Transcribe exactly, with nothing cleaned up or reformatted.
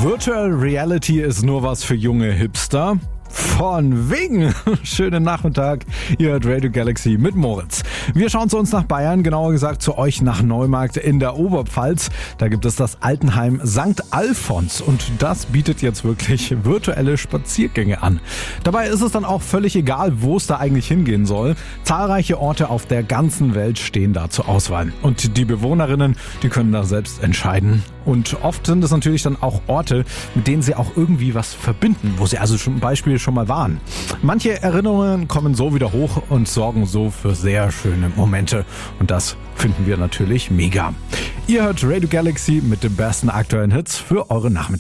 Virtual Reality ist nur was für junge Hipster. Von wegen. Schönen Nachmittag. Ihr hört Radio Galaxy mit Moritz. Wir schauen zu uns nach Bayern, genauer gesagt zu euch nach Neumarkt in der Oberpfalz. Da gibt es das Altenheim Sankt Alfons und das bietet jetzt wirklich virtuelle Spaziergänge an. Dabei ist es dann auch völlig egal, wo es da eigentlich hingehen soll. Zahlreiche Orte auf der ganzen Welt stehen da zur Auswahl. Und die Bewohnerinnen, die können da selbst entscheiden. Und oft sind es natürlich dann auch Orte, mit denen sie auch irgendwie was verbinden, wo sie also zum Beispiel schon mal waren. Manche Erinnerungen kommen so wieder hoch und sorgen so für sehr schöne Momente. Und das finden wir natürlich mega. Ihr hört Radio Galaxy mit den besten aktuellen Hits für eure Nachmittag.